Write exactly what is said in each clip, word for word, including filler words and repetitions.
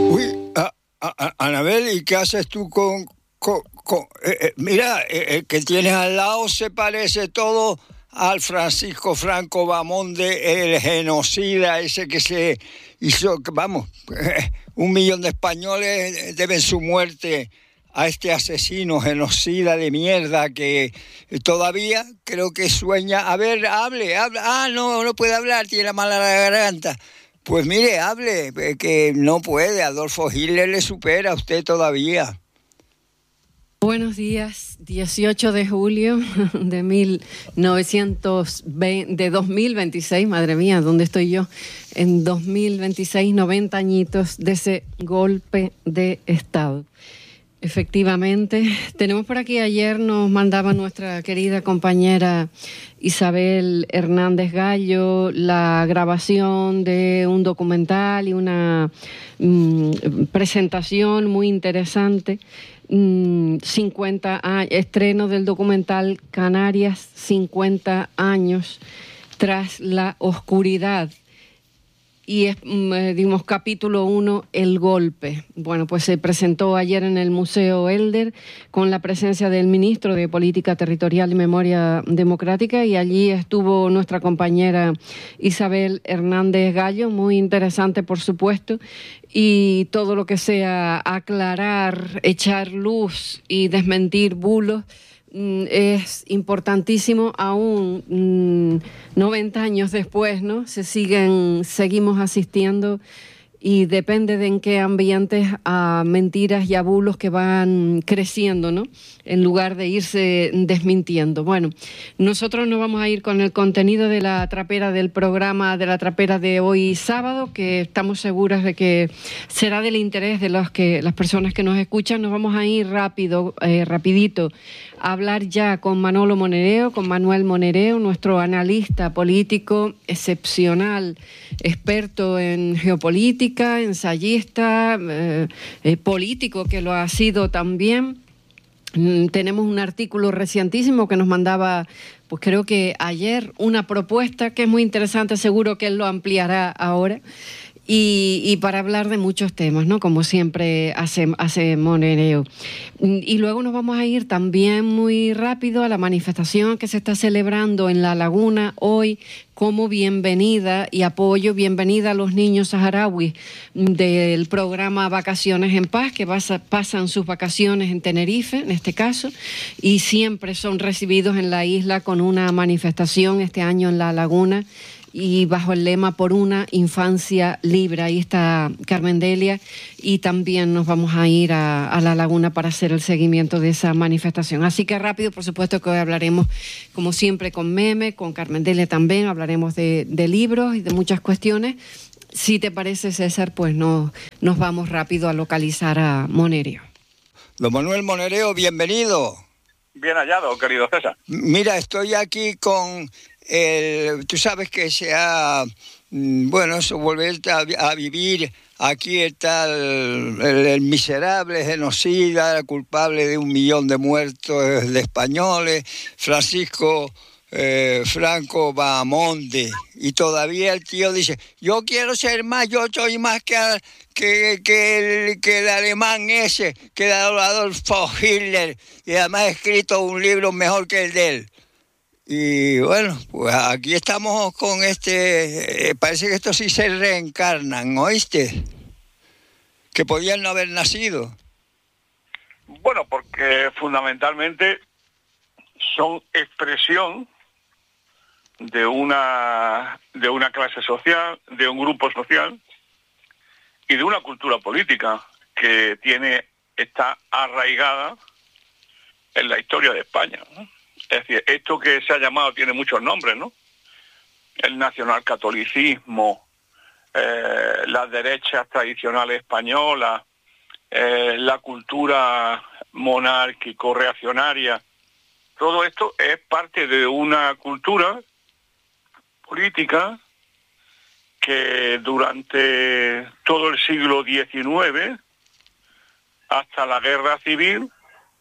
Uy, a, a, Anabel, ¿y qué haces tú con... con, con eh, eh, mira, eh, el que tienes al lado se parece todo al Francisco Franco Bahamonde, el genocida ese que se hizo, vamos, eh, un millón de españoles deben su muerte a este asesino genocida de mierda que todavía creo que sueña. A ver, hable, hable. Ah, no, no puede hablar, tiene mala la garganta. Pues mire, hable, que no puede. Adolfo Hitler le supera a usted todavía. Buenos días, dieciocho de julio de mil novecientos veinte, de dos mil veintiséis, madre mía, ¿dónde estoy yo? En dos mil veintiséis, noventa añitos de ese golpe de Estado. Efectivamente, tenemos por aquí, ayer nos mandaba nuestra querida compañera Isabel Hernández Gallo la grabación de un documental y una mmm, presentación muy interesante. cincuenta años, estreno del documental Canarias, cincuenta años tras la oscuridad. Y es, digamos, capítulo uno, el golpe. Bueno, pues se presentó ayer en el Museo Elder con la presencia del ministro de Política Territorial y Memoria Democrática, y allí estuvo nuestra compañera Isabel Hernández Gallo, muy interesante, por supuesto, y todo lo que sea aclarar, echar luz y desmentir bulos es importantísimo. Aún mmm, noventa años después, ¿no? Se siguen, seguimos asistiendo, y depende de en qué ambientes, a mentiras y a bulos que van creciendo, ¿no? En lugar de irse desmintiendo. Bueno, nosotros nos vamos a ir con el contenido de la trapera, del programa de la trapera de hoy sábado, que estamos seguras de que será del interés de los que, las personas que nos escuchan. Nos vamos a ir rápido, eh, rapidito, a hablar ya con Manolo Monereo, con Manuel Monereo, nuestro analista político excepcional, experto en geopolítica, ensayista, eh, eh, político que lo ha sido también. Mm, tenemos un artículo recientísimo que nos mandaba, pues creo que ayer, una propuesta que es muy interesante, seguro que él lo ampliará ahora. Y, y para hablar de muchos temas, ¿no? Como siempre hace, hace Monereo. Y luego nos vamos a ir también muy rápido a la manifestación que se está celebrando en La Laguna hoy como bienvenida y apoyo, bienvenida a los niños saharauis del programa Vacaciones en Paz, que pasa, pasan sus vacaciones en Tenerife, en este caso, y siempre son recibidos en la isla con una manifestación, este año en La Laguna, y bajo el lema Por una infancia libre. Ahí está Carmen Delia, y también nos vamos a ir a, a La Laguna para hacer el seguimiento de esa manifestación. Así que rápido, por supuesto que hoy hablaremos, como siempre, con Meme, con Carmen Delia también, hablaremos de, de libros y de muchas cuestiones. Si te parece, César, pues no, nos vamos rápido a localizar a Monereo. Don Manuel Monereo, bienvenido. Bien hallado, querido César. Mira, estoy aquí con... El, tú sabes que se ha, bueno, eso, volver a, a vivir, aquí está el, el, el miserable genocida, el culpable de un millón de muertos de españoles, Francisco eh, Franco Bahamonde, y todavía el tío dice, yo quiero ser más, yo soy más que, que, que, el, que el alemán ese, que el Adolfo Hitler, y además ha escrito un libro mejor que el de él. Y bueno, pues aquí estamos con este, eh, parece que estos sí se reencarnan, ¿oíste? Que podían no haber nacido. Bueno, porque fundamentalmente son expresión de una, de una clase social, de un grupo social y de una cultura política que tiene, está arraigada en la historia de España, ¿no? Es decir, esto que se ha llamado tiene muchos nombres, ¿no? El nacionalcatolicismo, eh, las derechas tradicionales españolas, eh, la cultura monárquico-reaccionaria. Todo esto es parte de una cultura política que durante todo el siglo diecinueve, hasta la guerra civil,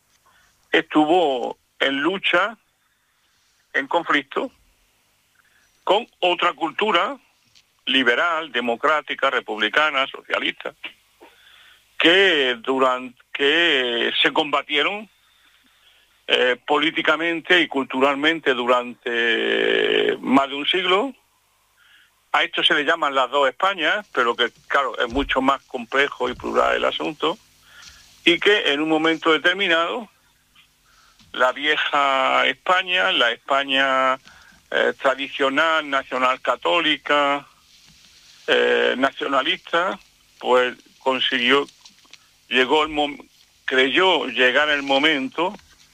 estuvo en lucha, en conflicto, con otra cultura liberal, democrática, republicana, socialista, que durante que se combatieron eh, políticamente y culturalmente durante más de un siglo. A esto se le llaman las dos Españas, pero que claro, es mucho más complejo y plural el asunto, y que en un momento determinado la vieja España, la España eh, tradicional, nacional católica, eh, nacionalista, pues consiguió, llegó el mom- creyó llegar el momento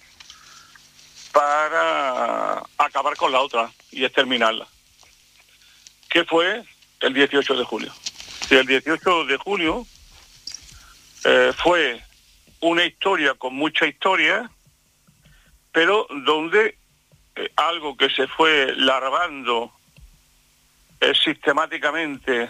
para acabar con la otra y exterminarla, que fue el dieciocho de julio. Y el dieciocho de julio eh, fue una historia con mucha historia, pero donde eh, algo que se fue larvando eh, sistemáticamente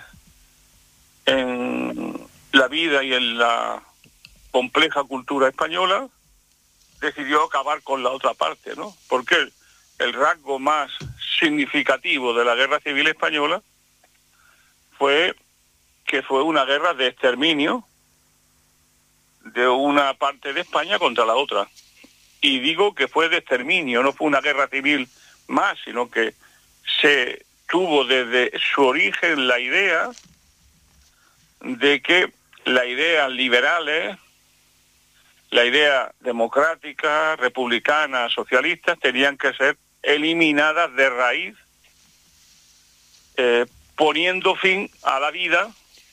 en la vida y en la compleja cultura española, decidió acabar con la otra parte, ¿no? Porque el, el rasgo más significativo de la Guerra Civil Española fue que fue una guerra de exterminio de una parte de España contra la otra. Y digo que fue de exterminio, no fue una guerra civil más, sino que se tuvo desde su origen la idea de que las ideas liberales, la idea democrática, republicana, socialistas, tenían que ser eliminadas de raíz, eh, poniendo fin a la vida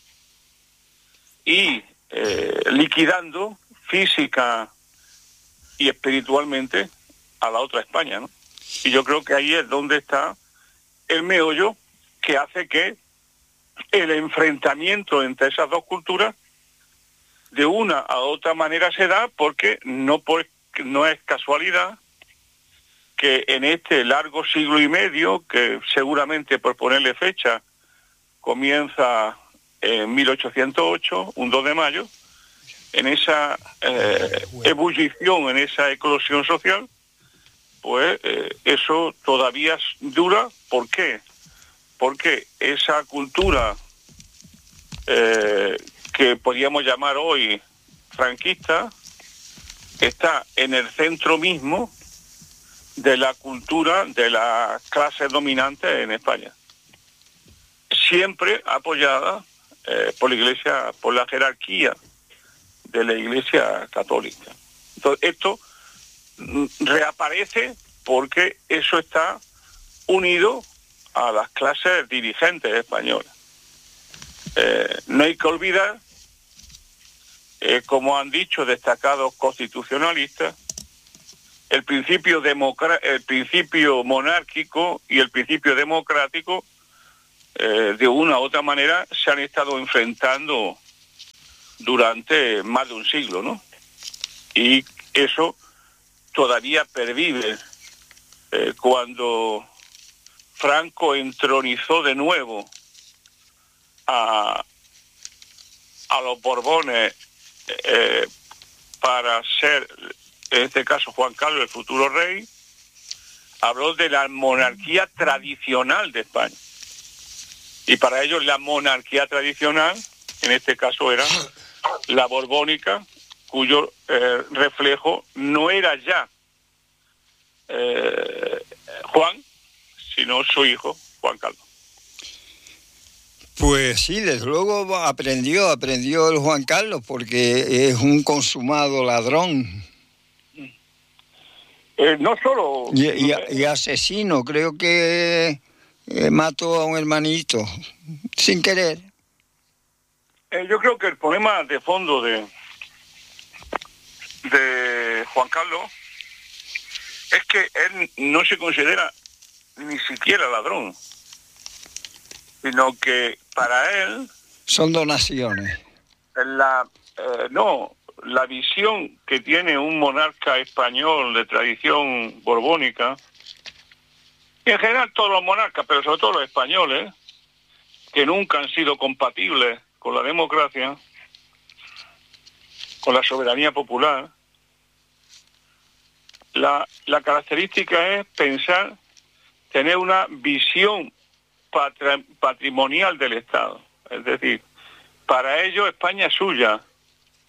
y eh, liquidando física y espiritualmente a la otra España, ¿no? Y yo creo que ahí es donde está el meollo que hace que el enfrentamiento entre esas dos culturas de una a otra manera se da, porque no, por, no es casualidad que en este largo siglo y medio, que seguramente por ponerle fecha comienza en mil ochocientos ocho, un dos de mayo, en esa eh, ebullición, en esa eclosión social, pues eh, eso todavía dura. ¿Por qué? Porque esa cultura eh, que podríamos llamar hoy franquista está en el centro mismo de la cultura de la clase dominante en España, siempre apoyada eh, por la Iglesia, por la jerarquía de la Iglesia católica. Entonces esto mm, reaparece porque eso está unido a las clases dirigentes españolas. Eh, no hay que olvidar, eh, como han dicho destacados constitucionalistas, el principio democra- el principio monárquico y el principio democrático eh, de una u otra manera se han estado enfrentando durante más de un siglo, ¿no? Y eso todavía pervive. Eh, cuando Franco entronizó de nuevo a, a los Borbones eh, para ser, en este caso Juan Carlos, el futuro rey, habló de la monarquía tradicional de España. Y para ellos la monarquía tradicional, en este caso era la borbónica, cuyo eh, reflejo no era ya eh, Juan, sino su hijo, Juan Carlos. Pues sí, desde luego aprendió, aprendió el Juan Carlos, porque es un consumado ladrón. Eh, no solo... Y, y, y asesino, creo que eh, mató a un hermanito, sin querer. Eh, yo creo que el problema de fondo de, de Juan Carlos es que él no se considera ni siquiera ladrón, sino que para él... Son donaciones. La, eh, no, la visión que tiene un monarca español de tradición borbónica, y en general todos los monarcas, pero sobre todo los españoles, que nunca han sido compatibles con la democracia, con la soberanía popular, la, la característica es pensar, tener una visión patrimonial del Estado. Es decir, para ellos España es suya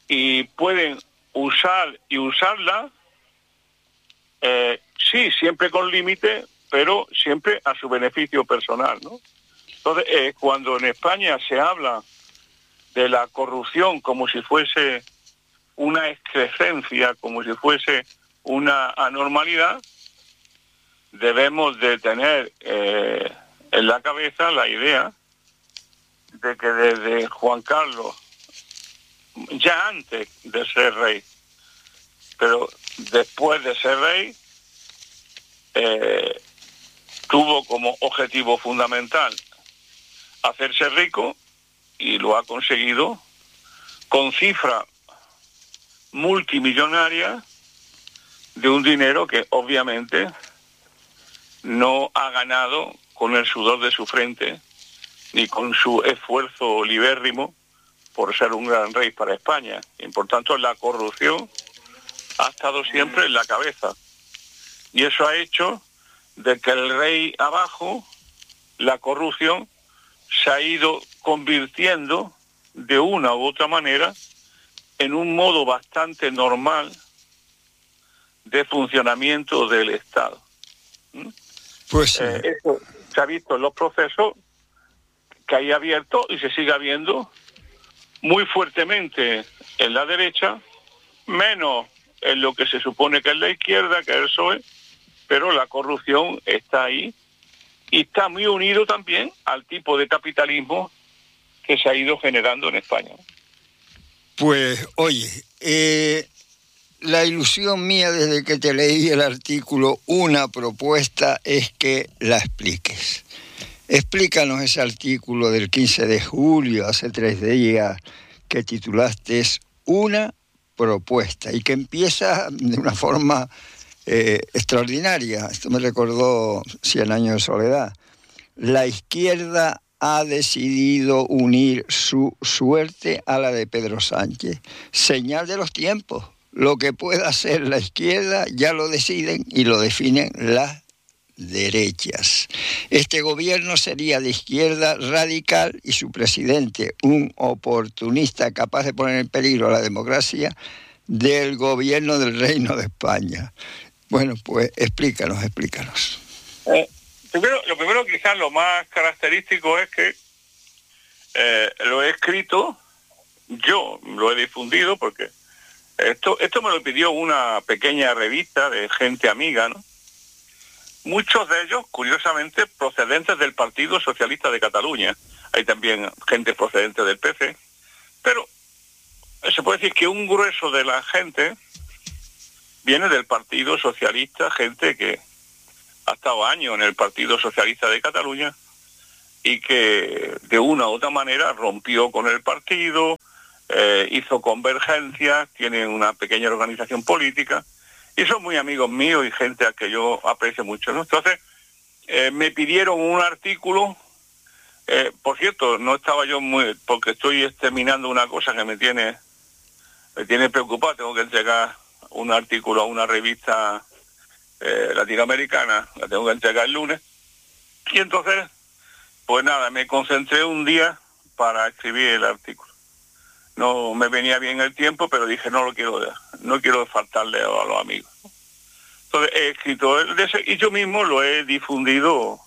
y pueden usar y usarla, eh, sí, siempre con límite, pero siempre a su beneficio personal, ¿no? Entonces, eh, cuando en España se habla de la corrupción como si fuese una excrescencia, como si fuese una anormalidad, debemos de tener eh, en la cabeza la idea de que desde Juan Carlos, ya antes de ser rey, pero después de ser rey, eh, tuvo como objetivo fundamental hacerse rico, y lo ha conseguido con cifras multimillonarias de un dinero que obviamente no ha ganado con el sudor de su frente ni con su esfuerzo libérrimo por ser un gran rey para España. Y por tanto, la corrupción ha estado siempre en la cabeza. Y eso ha hecho de que el rey abajo, la corrupción, se ha ido convirtiendo de una u otra manera en un modo bastante normal de funcionamiento del Estado. ¿Mm? Pues sí. Eh, eso se ha visto en los procesos que hay abiertos y se sigue viendo muy fuertemente en la derecha, menos en lo que se supone que es la izquierda, que es el P S O E, pero la corrupción está ahí y está muy unido también al tipo de capitalismo que se ha ido generando en España. Pues, oye, eh, la ilusión mía desde que te leí el artículo, una propuesta, es que la expliques. Explícanos ese artículo del quince de julio, hace tres días, que titulaste Una propuesta, y que empieza de una forma eh, extraordinaria. Esto me recordó Cien años de soledad. La izquierda ha decidido unir su suerte a la de Pedro Sánchez. Señal de los tiempos. Lo que pueda hacer la izquierda ya lo deciden y lo definen las derechas. Este gobierno sería de izquierda radical y su presidente un oportunista capaz de poner en peligro la democracia del gobierno del Reino de España. Bueno, pues explícanos, explícanos. Eh, primero, lo primero, quizás lo más característico es que eh, lo he escrito, yo lo he difundido, porque esto, esto me lo pidió una pequeña revista de gente amiga, ¿no? Muchos de ellos, curiosamente, procedentes del Partido Socialista de Cataluña. Hay también gente procedente del P C, pero se puede decir que un grueso de la gente viene del Partido Socialista, gente que ha estado años en el Partido Socialista de Cataluña y que de una u otra manera rompió con el partido, eh, hizo convergencias, tiene una pequeña organización política y son muy amigos míos y gente a que yo aprecio mucho, ¿no? Entonces, eh, me pidieron un artículo, eh, por cierto, no estaba yo muy, porque estoy terminando una cosa que me tiene, me tiene preocupado, tengo que entregar un artículo a una revista eh, latinoamericana, la tengo que entregar el lunes, y entonces, pues nada, me concentré un día para escribir el artículo. No me venía bien el tiempo, pero dije, no lo quiero, no quiero faltarle a los amigos. Entonces he escrito el de ese, y yo mismo lo he difundido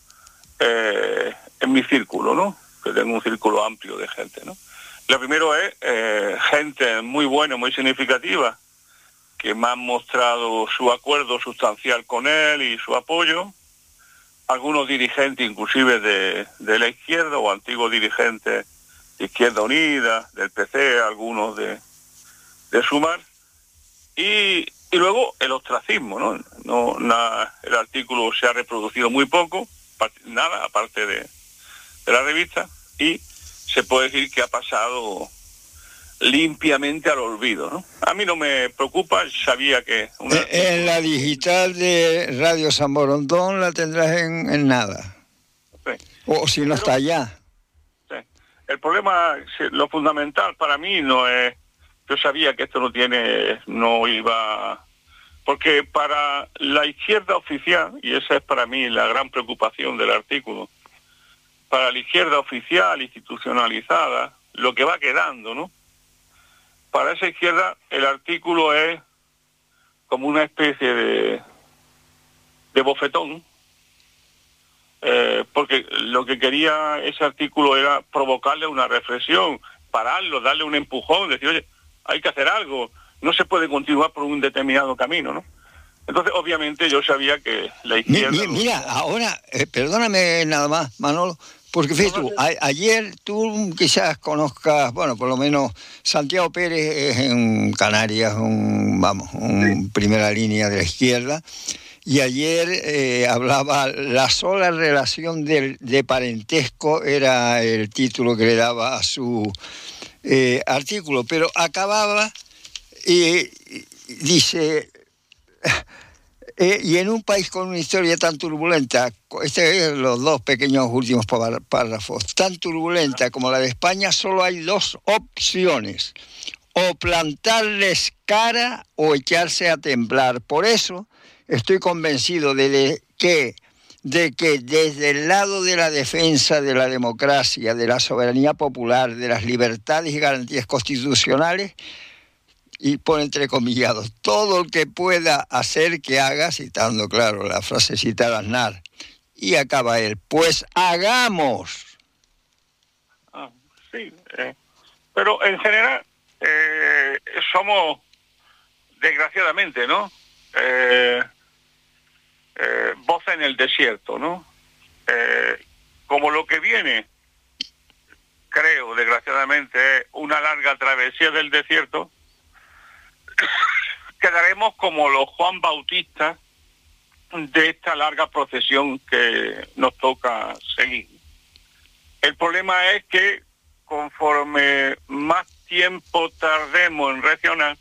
eh, en mi círculo, ¿no? Que tengo un círculo amplio de gente, ¿no? Lo primero es eh, gente muy buena, muy significativa, que me han mostrado su acuerdo sustancial con él y su apoyo. Algunos dirigentes inclusive de, de la izquierda o antiguos dirigentes de Izquierda Unida, del P C, algunos de, de Sumar. Y, y luego el ostracismo, ¿no? no nada, el artículo se ha reproducido muy poco, nada, aparte de, de la revista, y se puede decir que ha pasado limpiamente al olvido, ¿no? A mí no me preocupa, sabía que... Una... En la digital de Radio San Borondón la tendrás en, en nada. Sí. O si no Pero, está allá. Sí. El problema, lo fundamental para mí no es... Yo sabía que esto no tiene... no iba... Porque para la izquierda oficial, y esa es para mí la gran preocupación del artículo, para la izquierda oficial, institucionalizada, lo que va quedando, ¿no? para esa izquierda el artículo es como una especie de, de bofetón, eh, porque lo que quería ese artículo era provocarle una reflexión, pararlo, darle un empujón, decir, oye, hay que hacer algo, no se puede continuar por un determinado camino, ¿no? Entonces, obviamente, yo sabía que la izquierda... Mira, mira ahora, eh, perdóname nada más, Manolo, porque fíjate tú, a, ayer tú quizás conozcas, bueno, por lo menos Santiago Pérez es en Canarias, un, vamos, un sí. primera línea de la izquierda, y ayer eh, hablaba, la sola relación de, de parentesco era el título que le daba a su eh, artículo, pero acababa y, y dice... Eh, y en un país con una historia tan turbulenta, este es los dos pequeños últimos párrafos, tan turbulenta como la de España, solo hay dos opciones: o plantarles cara o echarse a temblar. Por eso estoy convencido de, de que de que desde el lado de la defensa de la democracia, de la soberanía popular, de las libertades y garantías constitucionales, y pone entrecomillados, todo el que pueda hacer que haga, citando, claro, la frasecita de Aznar, y acaba él, pues hagamos. Ah, sí, eh, pero en general eh, somos, desgraciadamente, ¿no? Eh, eh, voz en el desierto, ¿no? Eh, como lo que viene, creo, desgraciadamente, es una larga travesía del desierto, quedaremos como los Juan Bautistas de esta larga procesión que nos toca seguir. El problema es que conforme más tiempo tardemos en reaccionar,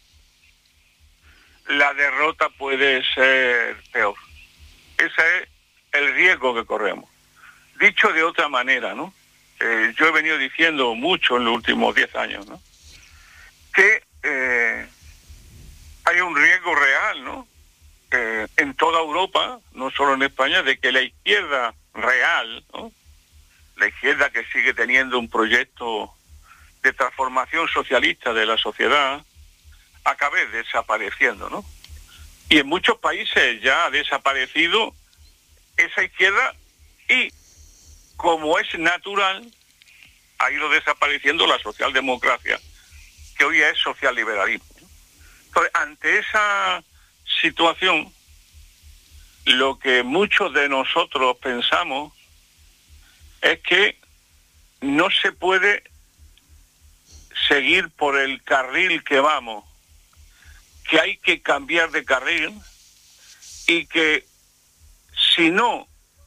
la derrota puede ser peor. Ese es el riesgo que corremos. Dicho de otra manera, ¿no? Eh, yo he venido diciendo mucho en los últimos diez años, ¿no? Que eh, hay un riesgo real, ¿no? Eh, en toda Europa, no solo en España, de que la izquierda real, ¿no? La izquierda que sigue teniendo un proyecto de transformación socialista de la sociedad, acabe desapareciendo, ¿no? Y en muchos países ya ha desaparecido esa izquierda y, como es natural, ha ido desapareciendo la socialdemocracia, que hoy es socialliberalismo. Entonces, ante esa situación, lo que muchos de nosotros pensamos es que no se puede seguir por el carril que vamos, que hay que cambiar de carril y que si no,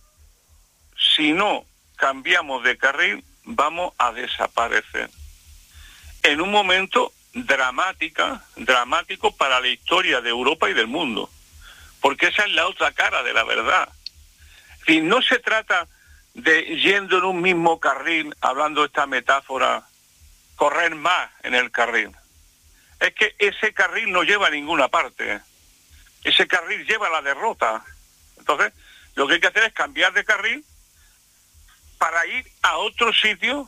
si no cambiamos de carril, vamos a desaparecer. En un momento dramática, dramático para la historia de Europa y del mundo, porque esa es la otra cara de la verdad. Si no se trata de, yendo en un mismo carril, hablando de esta metáfora, correr más en el carril. Es que ese carril no lleva a ninguna parte. Ese carril lleva a la derrota. Entonces, lo que hay que hacer es cambiar de carril para ir a otro sitio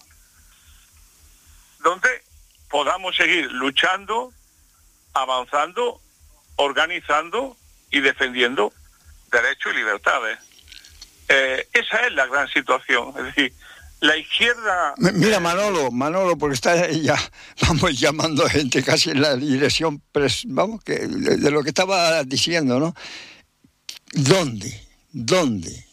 donde podamos seguir luchando, avanzando, organizando y defendiendo derechos y libertades. Eh, esa es la gran situación. Es decir, la izquierda... Mira, Manolo, Manolo, porque está ya, vamos llamando a gente casi en la dirección, pres, vamos, que de, de lo que estaba diciendo, ¿no? ¿Dónde? ¿Dónde?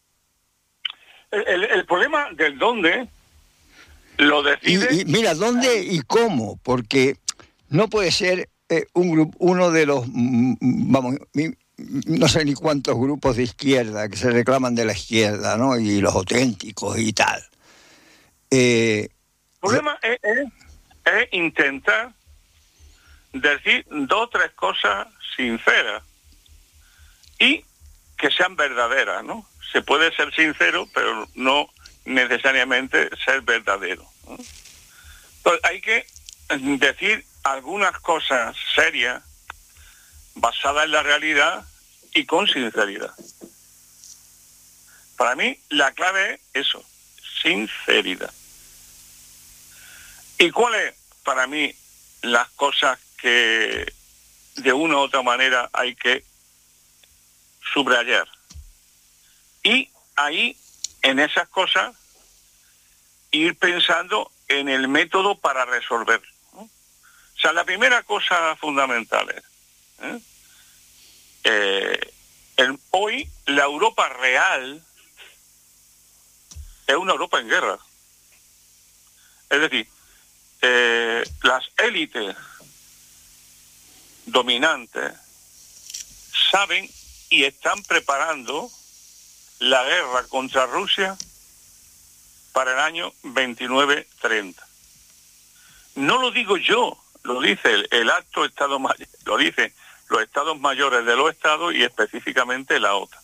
El, el, el problema del dónde lo decide... Y, y mira, ¿dónde y cómo? Porque no puede ser eh, un grupo, uno de los, vamos, no sé ni cuántos grupos de izquierda que se reclaman de la izquierda, ¿no? Y los auténticos y tal. Eh, el problema es, es, es intentar decir dos o tres cosas sinceras y que sean verdaderas, ¿no? Se puede ser sincero, pero no necesariamente ser verdadero, ¿no? Entonces hay que decir algunas cosas serias, basadas en la realidad y con sinceridad. Para mí la clave es eso, sinceridad. ¿Y cuál es para mí las cosas que de una u otra manera hay que subrayar. Y ahí, en esas cosas, ir pensando en el método para resolver, ¿no? O sea, la primera cosa fundamental es, ¿eh? Eh, el, hoy la Europa real es una Europa en guerra. Es decir, eh, las élites dominantes saben y están preparando la guerra contra Rusia para el año veintinueve treinta. No lo digo yo, lo dice el, el acto Estado Mayor, lo dice los estados mayores de los estados y específicamente la OTAN.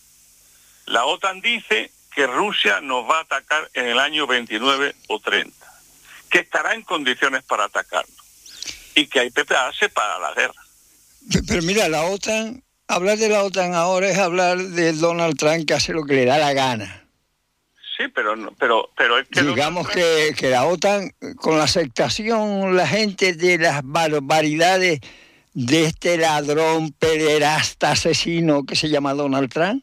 La OTAN dice que Rusia nos va a atacar en el año veintinueve o treinta, que estará en condiciones para atacarnos y que hay que prepararse para la guerra. Pero mira, la OTAN, hablar de la OTAN ahora es hablar de Donald Trump que hace lo que le da la gana. Sí, pero no, pero, pero es que digamos que, que la OTAN, con la aceptación, la gente de las barbaridades de este ladrón, pederasta, asesino que se llama Donald Trump,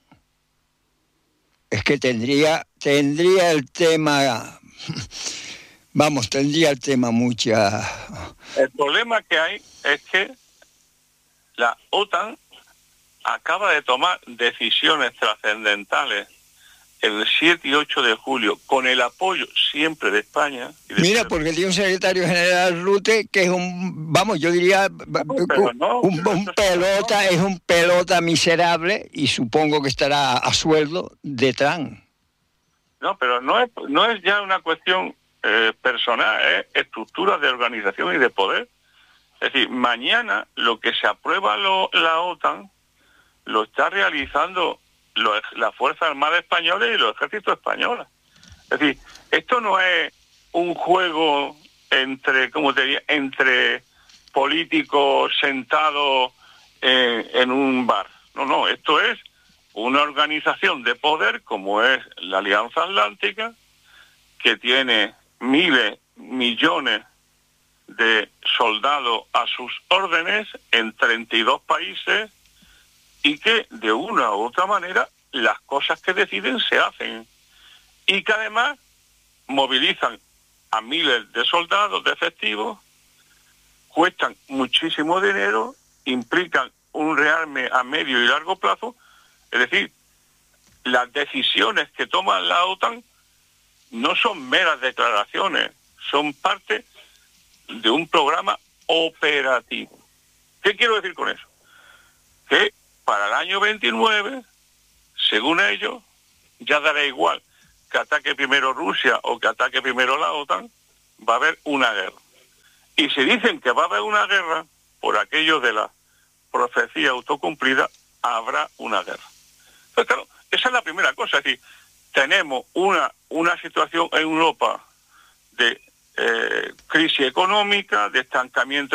es que tendría, tendría el tema, vamos, tendría el tema mucha... El problema que hay es que la OTAN acaba de tomar decisiones trascendentales el siete y ocho de julio, con el apoyo siempre de España. Y de Mira, porque tiene un secretario general Rute que es un, vamos, yo diría, no, no, un, un pelota, no. es un pelota miserable y supongo que estará a sueldo de Trump. No, pero no es, no es ya una cuestión eh, personal, es estructura de organización y de poder. Es decir, mañana lo que se aprueba lo, la OTAN lo está realizando Los, la Fuerza Armada Española y los ejércitos españoles. Es decir, esto no es un juego entre, ¿cómo te diría?, entre políticos sentados en, en un bar. No, no, esto es una organización de poder como es la Alianza Atlántica, que tiene miles, millones de soldados a sus órdenes en treinta y dos países, y que de una u otra manera las cosas que deciden se hacen y que además movilizan a miles de soldados, de efectivos, cuestan muchísimo dinero, implican un rearme a medio y largo plazo. Es decir, las decisiones que toma la OTAN no son meras declaraciones, son parte de un programa operativo. ¿Qué quiero decir con eso? Que para el año veintinueve, según ellos, ya dará igual que ataque primero Rusia o que ataque primero la OTAN, va a haber una guerra. Y si dicen que va a haber una guerra, por aquello de la profecía autocumplida, habrá una guerra. Entonces, claro, esa es la primera cosa. Es decir, tenemos una, una situación en Europa de eh, crisis económica, de estancamiento